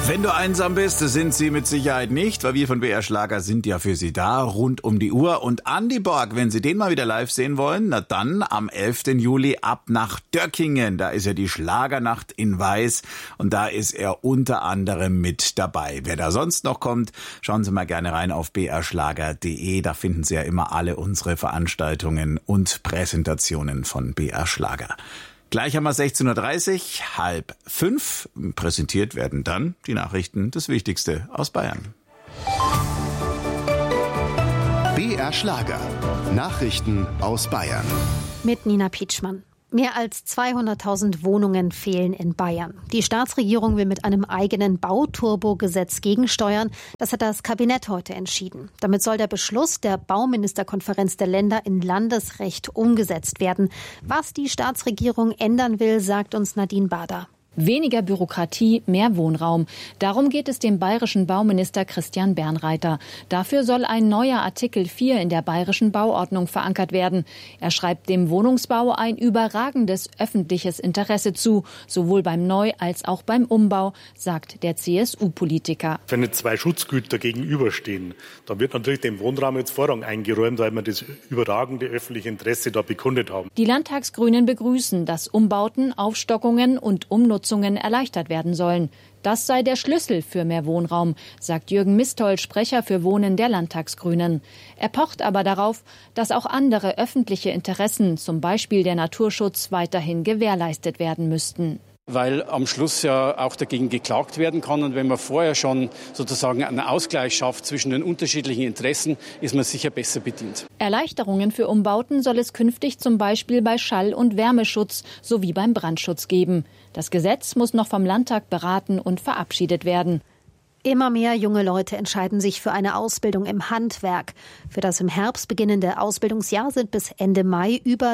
Wenn du einsam bist, sind sie mit Sicherheit nicht, weil wir von BR Schlager sind ja für Sie da, rund um die Uhr. Und Andy Borg, wenn Sie den mal wieder live sehen wollen, na dann am 11. Juli ab nach Döckingen. Da ist ja die Schlagernacht in Weiß und da ist er unter anderem mit dabei. Wer da sonst noch kommt, schauen Sie mal gerne rein auf brschlager.de. Da finden Sie ja immer alle unsere Veranstaltungen und Präsentationen von BR Schlager. Gleich haben wir 16.30 Uhr, 4:30. Präsentiert werden dann die Nachrichten, das Wichtigste aus Bayern. BR Schlager. Nachrichten aus Bayern. Mit Nina Pietschmann. Mehr als 200.000 Wohnungen fehlen in Bayern. Die Staatsregierung will mit einem eigenen Bauturbo-Gesetz gegensteuern. Das hat das Kabinett heute entschieden. Damit soll der Beschluss der Bauministerkonferenz der Länder in Landesrecht umgesetzt werden. Was die Staatsregierung ändern will, sagt uns Nadine Bader. Weniger Bürokratie, mehr Wohnraum. Darum geht es dem bayerischen Bauminister Christian Bernreiter. Dafür soll ein neuer Artikel 4 in der bayerischen Bauordnung verankert werden. Er schreibt dem Wohnungsbau ein überragendes öffentliches Interesse zu, sowohl beim Neu- als auch beim Umbau, sagt der CSU-Politiker. Wenn jetzt zwei Schutzgüter gegenüberstehen, dann wird natürlich dem Wohnraum jetzt Vorrang eingeräumt, weil wir das überragende öffentliche Interesse da bekundet haben. Die Landtagsgrünen begrüßen, dass Umbauten, Aufstockungen und Umnutzungen erleichtert werden sollen. Das sei der Schlüssel für mehr Wohnraum, sagt Jürgen Mistol, Sprecher für Wohnen der Landtagsgrünen. Er pocht aber darauf, dass auch andere öffentliche Interessen, zum Beispiel der Naturschutz, weiterhin gewährleistet werden müssten. Weil am Schluss ja auch dagegen geklagt werden kann. Und wenn man vorher schon sozusagen einen Ausgleich schafft zwischen den unterschiedlichen Interessen, ist man sicher besser bedient. Erleichterungen für Umbauten soll es künftig zum Beispiel bei Schall- und Wärmeschutz sowie beim Brandschutz geben. Das Gesetz muss noch vom Landtag beraten und verabschiedet werden. Immer mehr junge Leute entscheiden sich für eine Ausbildung im Handwerk. Für das im Herbst beginnende Ausbildungsjahr sind bis Ende Mai über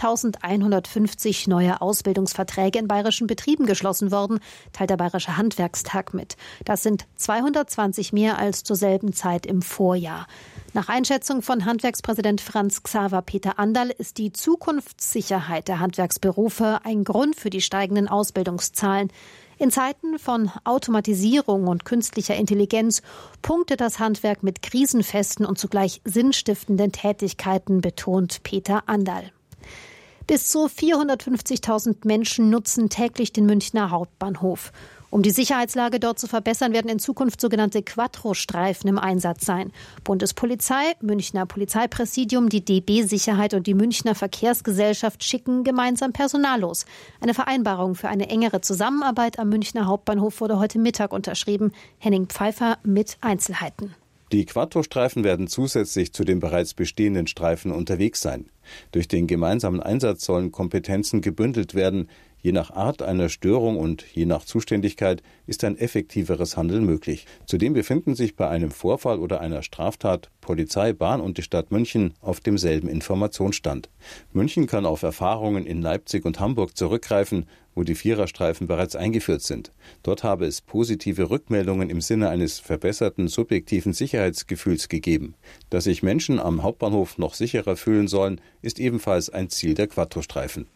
10.150 neue Ausbildungsverträge in bayerischen Betrieben geschlossen worden, teilt der Bayerische Handwerkstag mit. Das sind 220 mehr als zur selben Zeit im Vorjahr. Nach Einschätzung von Handwerkspräsident Franz Xaver Peter Anderl ist die Zukunftssicherheit der Handwerksberufe ein Grund für die steigenden Ausbildungszahlen. In Zeiten von Automatisierung und künstlicher Intelligenz punktet das Handwerk mit krisenfesten und zugleich sinnstiftenden Tätigkeiten, betont Peter Anderl. Bis zu 450.000 Menschen nutzen täglich den Münchner Hauptbahnhof. Um die Sicherheitslage dort zu verbessern, werden in Zukunft sogenannte Quattro-Streifen im Einsatz sein. Bundespolizei, Münchner Polizeipräsidium, die DB Sicherheit und die Münchner Verkehrsgesellschaft schicken gemeinsam Personal los. Eine Vereinbarung für eine engere Zusammenarbeit am Münchner Hauptbahnhof wurde heute Mittag unterschrieben. Henning Pfeiffer mit Einzelheiten. Die Quattro-Streifen werden zusätzlich zu den bereits bestehenden Streifen unterwegs sein. Durch den gemeinsamen Einsatz sollen Kompetenzen gebündelt werden. Je nach Art einer Störung und je nach Zuständigkeit ist ein effektiveres Handeln möglich. Zudem befinden sich bei einem Vorfall oder einer Straftat Polizei, Bahn und die Stadt München auf demselben Informationsstand. München kann auf Erfahrungen in Leipzig und Hamburg zurückgreifen, wo die Viererstreifen bereits eingeführt sind. Dort habe es positive Rückmeldungen im Sinne eines verbesserten subjektiven Sicherheitsgefühls gegeben. Dass sich Menschen am Hauptbahnhof noch sicherer fühlen sollen, ist ebenfalls ein Ziel der Quattro-Streifen.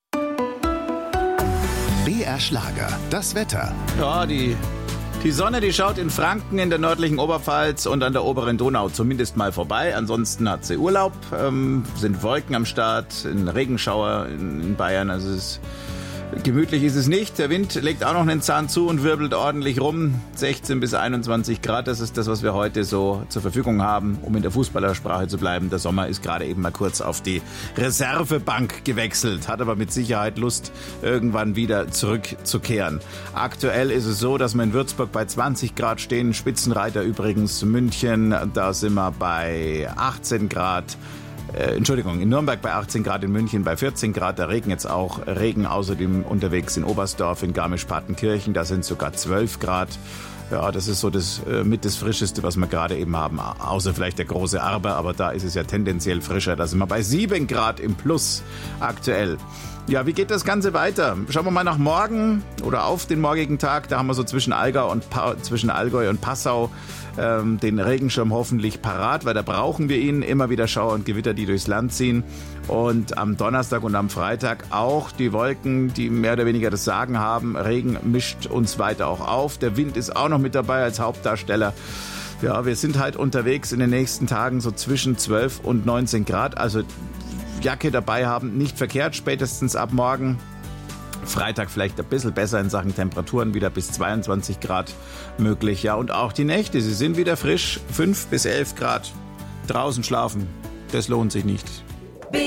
BR Schlager, das Wetter. Ja, die Sonne, die schaut in Franken, in der nördlichen Oberpfalz und an der oberen Donau zumindest mal vorbei. Ansonsten hat sie Urlaub, sind Wolken am Start, ein Regenschauer in Bayern. Also gemütlich ist es nicht. Der Wind legt auch noch einen Zahn zu und wirbelt ordentlich rum. 16 bis 21 Grad, das ist das, was wir heute so zur Verfügung haben, um in der Fußballersprache zu bleiben. Der Sommer ist gerade eben mal kurz auf die Reservebank gewechselt, hat aber mit Sicherheit Lust, irgendwann wieder zurückzukehren. Aktuell ist es so, dass wir in Würzburg bei 20 Grad stehen, Spitzenreiter übrigens München, da sind wir bei 18 Grad. In Nürnberg bei 18 Grad, in München bei 14 Grad, da regnet jetzt auch. Regen außerdem unterwegs in Oberstdorf, in Garmisch-Partenkirchen, da sind sogar 12 Grad. Ja, das ist so das Frischeste, was wir gerade eben haben, außer vielleicht der große Arber, aber da ist es ja tendenziell frischer. Da sind wir bei 7 Grad im Plus aktuell. Ja, wie geht das Ganze weiter? Schauen wir mal nach morgen oder auf den morgigen Tag. Da haben wir so zwischen Allgäu und Passau den Regenschirm hoffentlich parat, weil da brauchen wir ihn. Immer wieder Schauer und Gewitter, die durchs Land ziehen. Und am Donnerstag und am Freitag auch die Wolken, die mehr oder weniger das Sagen haben. Regen mischt uns weiter auch auf. Der Wind ist auch noch mit dabei als Hauptdarsteller. Ja, wir sind halt unterwegs in den nächsten Tagen so zwischen 12 und 19 Grad. Also Jacke dabei haben, nicht verkehrt, spätestens ab morgen. Freitag vielleicht ein bisschen besser in Sachen Temperaturen, wieder bis 22 Grad möglich. Ja, und auch die Nächte, sie sind wieder frisch, 5 bis 11 Grad. Draußen schlafen, das lohnt sich nicht. BR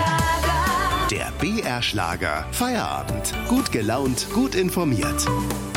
Schlager. Der BR Schlager Feierabend. Gut gelaunt, gut informiert.